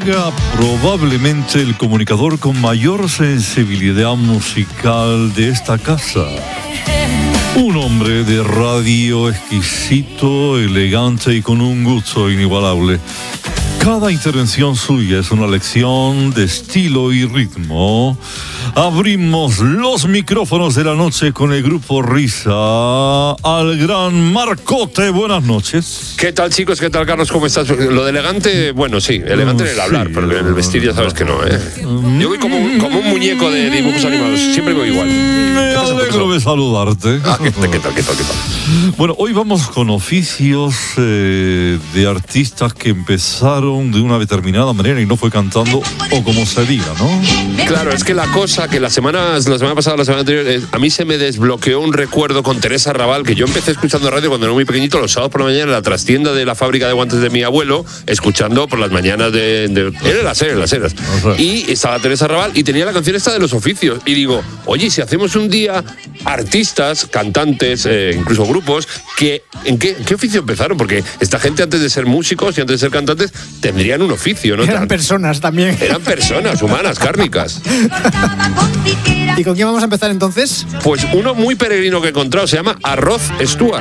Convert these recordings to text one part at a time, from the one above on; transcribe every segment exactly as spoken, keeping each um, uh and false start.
Llega probablemente el comunicador con mayor sensibilidad musical de esta casa. Un hombre de radio exquisito, elegante y con un gusto inigualable. Cada intervención suya es una lección de estilo y ritmo. Abrimos los micrófonos de la noche con el grupo Risa al gran Marcote. Buenas noches. ¿Qué tal, chicos? ¿Qué tal, Carlos? ¿Cómo estás? Lo de elegante, bueno, sí, elegante en el hablar, sí, pero en el vestir ya sabes que no, ¿eh? Yo voy como un, como un muñeco de dibujos animados, siempre voy igual. Me alegro de saludarte. Ah, ¿qué, qué tal, qué tal, qué tal? Bueno, hoy vamos con oficios eh, de artistas que empezaron de una determinada manera y no fue cantando o como se diga, ¿no? Claro, es que la cosa que la semana, la semana pasada, la semana anterior, eh, a mí se me desbloqueó un recuerdo con Teresa Raval, que yo empecé escuchando radio cuando era muy pequeñito, los sábados por la mañana, en la trastienda de la fábrica de guantes de mi abuelo, escuchando por las mañanas de... de era las eras, las eras. O sea. Y estaba Teresa Raval y tenía la canción esta de los oficios. Y digo, oye, si hacemos un día artistas, cantantes, eh, incluso grupos, que ¿en qué, en qué oficio empezaron? Porque esta gente antes de ser músicos y antes de ser cantantes tendrían un oficio, ¿no? Eran personas también. Eran personas humanas, cárnicas. ¿Y con quién vamos a empezar entonces? Pues uno muy peregrino que he encontrado, se llama Arroz Stuart.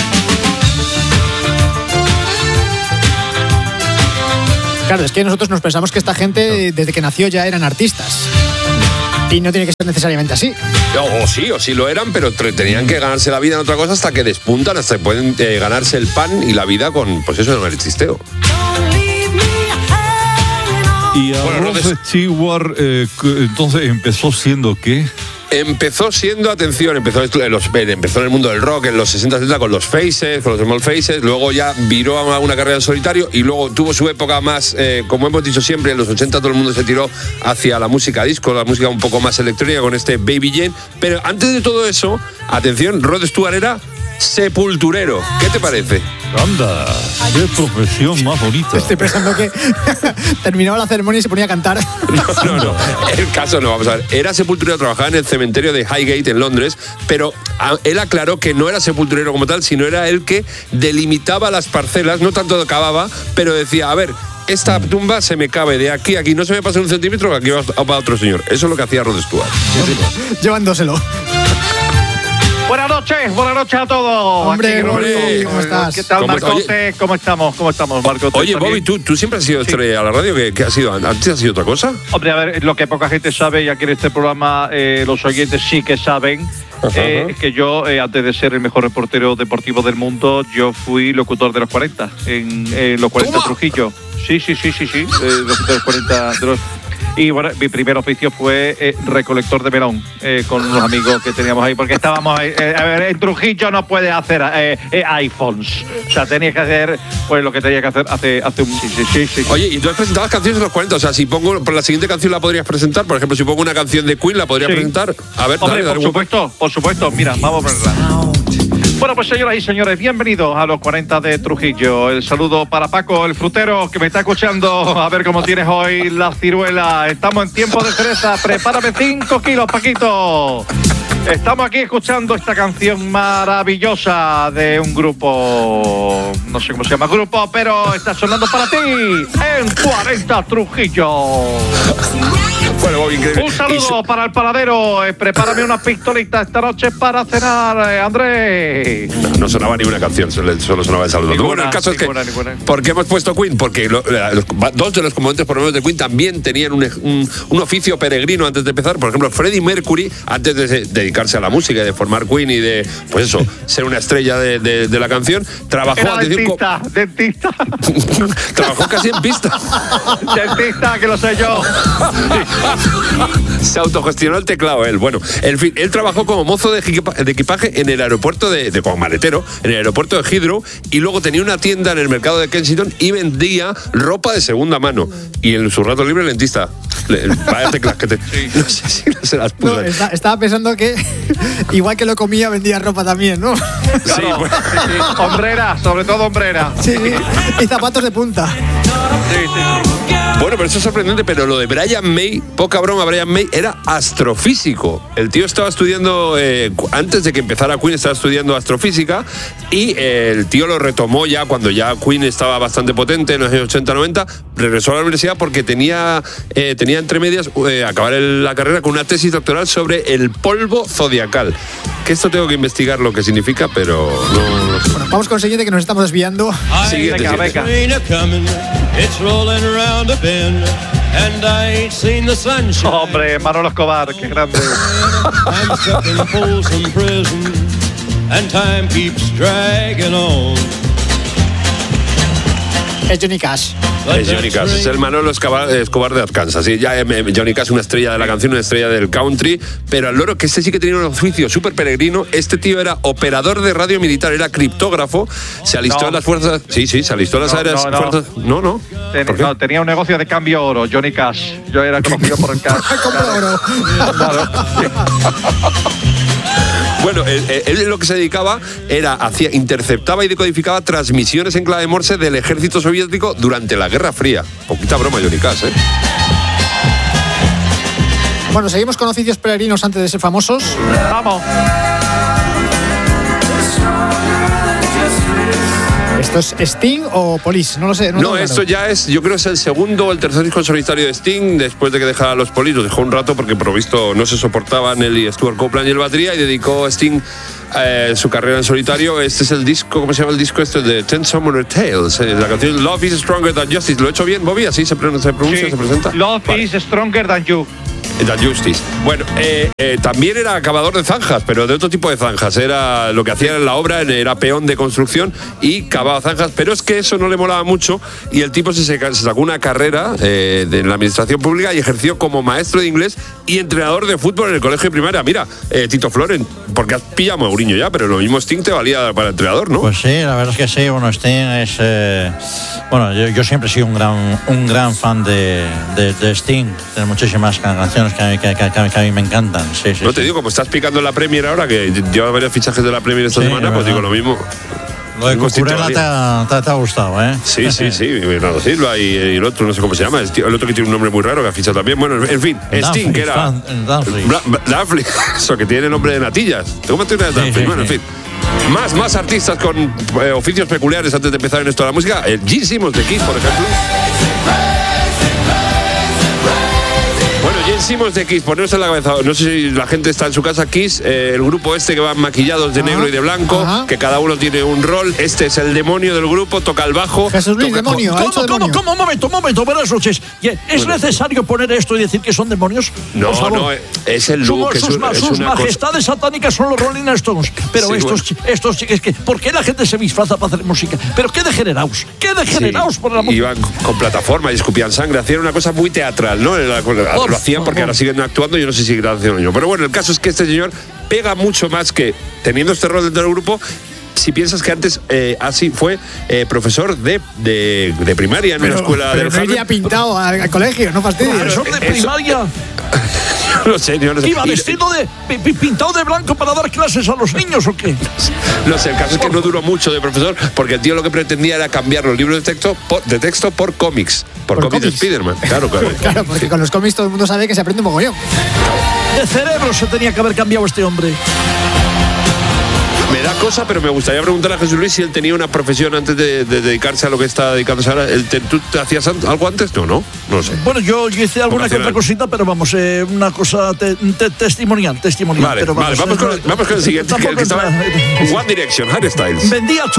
Claro, es que nosotros nos pensamos que esta gente desde que nació ya eran artistas. Y no tiene que ser necesariamente así. O, o sí, o sí lo eran, pero tenían que ganarse la vida en otra cosa hasta que despuntan, hasta que pueden eh, ganarse el pan y la vida con, pues eso, en el chisteo. Y a bueno, Rod Stewart, eh, entonces empezó siendo ¿qué? Empezó siendo, atención, empezó, los, empezó en el mundo del rock en los sesenta setenta con los Faces, con los Small Faces, luego ya viró a una carrera en solitario y luego tuvo su época más, eh, como hemos dicho siempre, en los ochenta todo el mundo se tiró hacia la música disco, la música un poco más electrónica con este Baby Jane, pero antes de todo eso, atención, Rod Stewart era sepulturero. ¿Qué te parece? Anda, qué profesión más bonita. Estoy pensando que terminaba la ceremonia y se ponía a cantar. No, no, no. El caso no, vamos a ver. Era sepulturero, trabajaba en el cementerio de Highgate en Londres, pero él aclaró que no era sepulturero como tal, sino era el que delimitaba las parcelas, no tanto cavaba, pero decía, a ver, esta tumba se me cabe de aquí a aquí, no se me pasa un centímetro, que aquí va para otro señor. Eso es lo que hacía Rod Stewart. Llevándoselo. Buenas noches, buenas noches a todos. Hombre, Aquí, Bobby, ¿cómo estás? ¿Qué tal, Marcote? ¿Cómo estamos? ¿Cómo estamos, Marcote? Oye, Bobby, ¿tú, tú siempre has sido estrella a la radio. ¿Qué, qué has sido? ¿Antes has sido otra cosa? Hombre, a ver, lo que poca gente sabe, y aquí en este programa eh, los oyentes sí que saben, eh, es que yo, eh, antes de ser el mejor reportero deportivo del mundo, yo fui locutor de los cuarenta, en eh, los cuarenta ¿Toma? Trujillo. Sí, sí, sí, sí, sí, eh, locutor de los cuarenta... De los... Y bueno, mi primer oficio fue eh, recolector de melón eh, con unos amigos que teníamos ahí, porque estábamos ahí. Eh, a ver, en Trujillo no puedes hacer eh, eh, iPhones. O sea, tenías que hacer pues lo que tenías que hacer hace, hace un. Sí, sí, sí, sí. Oye, y tú has presentado canciones de los cuarenta. O sea, si pongo. Por la siguiente canción la podrías presentar. Por ejemplo, si pongo una canción de Queen, la podrías sí. presentar. A ver, Hombre, dale, dale, por supuesto, un... por supuesto. Mira, vamos a ponerla. Bueno, pues señoras y señores, bienvenidos a los cuarenta de Trujillo. El saludo para Paco, el frutero, que me está escuchando. A ver cómo tienes hoy la ciruela. Estamos en tiempo de cereza. Prepárame cinco kilos, Paquito. Estamos aquí escuchando esta canción maravillosa de un grupo, no sé cómo se llama el grupo, pero está sonando para ti en cuarenta Trujillo. Bueno, Bobby, increíble. Un saludo so- para el paladero. Eh, prepárame una pistolita esta noche para cenar, eh, Andrés. No, no sonaba ni una canción, solo, solo sonaba el saludo. Ninguna, bueno, el caso ninguna, es que, ninguna. ¿por qué hemos puesto Queen? Porque lo, los, dos de los componentes por lo menos de Queen también tenían un, un, un oficio peregrino antes de empezar. Por ejemplo, Freddie Mercury, antes de dedicarse a la música y de formar Queen y de, pues eso, ser una estrella de, de, de la canción, trabajó... Era dentista, co- dentista. Trabajó casi en pista. Dentista, que lo sé yo. Se autogestionó el teclado él. Bueno, en fin, él trabajó como mozo de, equipa- de equipaje en el aeropuerto de, de como maletero, en el aeropuerto de Heathrow, y luego tenía una tienda en el mercado de Kensington y vendía ropa de segunda mano. Y en su rato libre, dentista. Le, vaya teclas que te... Sí. No sé si no se las puso. No, está, estaba pensando que igual que lo comía, vendía ropa también, ¿no? Claro, sí, bueno. sí, sí. Hombrera, sobre todo hombrera. Sí, y zapatos de punta. Sí, sí, sí. Bueno, pero eso es sorprendente, pero lo de Brian May, poca broma, Brian May era astrofísico. El tío estaba estudiando, eh, antes de que empezara Queen, estaba estudiando astrofísica y eh, el tío lo retomó ya cuando ya Queen estaba bastante potente, en los años ochenta noventa, regresó a la universidad porque tenía, eh, tenía entre medias eh, acabar el, la carrera con una tesis doctoral sobre el polvo zodiacal. Que esto tengo que investigar lo que significa, pero no... Bueno, vamos con el siguiente, que nos estamos desviando. Siguiente, venga, siguiente. venga. Hombre, Manolo Escobar, qué grande. Es Johnny Cash. Es Johnny Cash, es el Manolo Escobar, Escobar de Arkansas. Sí, ya, eh, Johnny Cash, una estrella de la canción, una estrella del country, pero al loro que este sí que tenía un oficio súper peregrino. Este tío era operador de radio militar, era criptógrafo, se alistó No. en las fuerzas. Sí, sí, se alistó en las No, áreas. no, no. Fuerzas, no, no. Ten- ¿Por qué? no, tenía un negocio de cambio oro, Johnny Cash. Yo era conocido por el cash. Compra oro. Claro. Bueno, él, él lo que se dedicaba era, hacía, interceptaba y decodificaba transmisiones en clave Morse del ejército soviético durante la Guerra Fría. Poquita broma, Johnny Cash, ¿eh? Bueno, seguimos con oficios peregrinos antes de ser famosos. Vamos. ¿Esto es Sting o Police? No lo sé. No, No, lo tengo esto claro. ya es, yo creo que es el segundo o el tercer disco solitario de Sting, después de que dejara a los Police. Los dejó un rato porque, por lo visto, no se soportaban él y Stuart Copeland y el batería, y dedicó a Sting eh, su carrera en solitario. Este es el disco, ¿cómo se llama el disco este? De Ten Summoner Tales. Eh, la canción Love is Stronger Than Justice. ¿Lo he hecho bien, Bobby? ¿Así se, pre- se pronuncia, Sí. se presenta? Love Vale. is stronger than you. Than Justice. Bueno, eh, eh, también era acabador de zanjas, pero de otro tipo de zanjas. Era lo que hacía en la obra, era peón de construcción y cavaba zanjas, pero es que eso no le molaba mucho y el tipo se, se sacó una carrera eh, de, en la administración pública y ejerció como maestro de inglés y entrenador de fútbol en el colegio de primaria. Mira, eh, Tito Floren, porque has pillado a Mourinho ya, pero lo mismo Sting te valía para entrenador, ¿no? Pues sí, la verdad es que sí. Bueno, Sting es... eh, bueno, yo, yo siempre he sido un gran, un gran fan de, de, de Sting. Tiene muchísimas canciones que, que, que, que, que a mí me encantan. Sí, sí, no te sí. digo, como estás picando en la Premier ahora, que lleva varios fichajes de la Premier esta Sí, semana, es pues digo verdad. lo mismo. Lo de Mismo Sting te Cucurella te, valía. ha- te, te ha gustado, ¿eh? Sí, sí, sí, Bernardo Silva y, y el otro, no sé cómo se llama, el, tío- el otro que tiene un nombre muy raro que ha fichado también. Bueno, en fin, Sting, que era. Dumfries. Bra- Bra- Dumfries, eso que tiene nombre de natillas. ¿Cómo te llamas Dumfries? sí, Bueno, en sí. fin. Más, más artistas con eh, oficios peculiares antes de empezar en esto de la música. El Gene Simmons de Kiss, por ejemplo. Bueno, Gene Simmons de Kiss, poneros en la cabeza. No sé si la gente está en su casa. Kiss, eh, el grupo este que van maquillados de Ajá, negro y de blanco, ajá. que cada uno tiene un rol. Este es el demonio del grupo, toca el bajo. Jesús Luis, toca- demonio. Ha dicho ¿Cómo, cómo, demonio. cómo? Un momento, un momento. Buenas noches. ¿Y ¿Es necesario poner esto y decir que son demonios? No, Por favor. no, es el look, Sus, es sus un- ma- es sus una cosa- majestades satánicas son los Rolling Stones. Pero Sí, estos, bueno. chi- estos chi- es que, ¿por qué la gente se disfraza para hacer música? Pero qué degenerados, qué degenerados por la música. Iban con plataforma y escupían sangre, hacían una cosa muy teatral, ¿no? Era- lo hacían porque favor. ahora siguen actuando, yo no sé si siguen haciendo yo. Pero bueno, el caso es que este señor pega mucho más que teniendo este rol dentro del grupo. Si piensas que antes eh, así fue eh, profesor de, de, de primaria en una escuela Pero de no iría pintado al, al colegio, no fastidies. Profesor de eso- primaria No sé, yo no sé. iba Y- vestido de pi- pi- pintado de blanco para dar clases a los niños o qué. No sé, el caso es que no duró mucho de profesor porque el tío lo que pretendía era cambiar los libros de texto por, de texto por cómics. Por, Por cómics de cómics. Spiderman. Claro, claro. Claro, porque con los cómics todo el mundo sabe que se aprende un mogollón. De cerebro se tenía que haber cambiado este hombre. Me da cosa, pero me gustaría preguntar a Jesús Luis si él tenía una profesión antes de, de dedicarse a lo que está dedicándose ahora. ¿Él te- ¿Tú te hacías an- algo antes? No, no, no lo sé. Bueno, yo, yo hice alguna que Vocacional. otra cosita, pero vamos, eh, una cosa te- te- testimonial, testimonial. Vale, pero vale, vamos con, vamos con el siguiente, que, el que Tampoco estaba entra- One Direction, Harry Styles. Vendía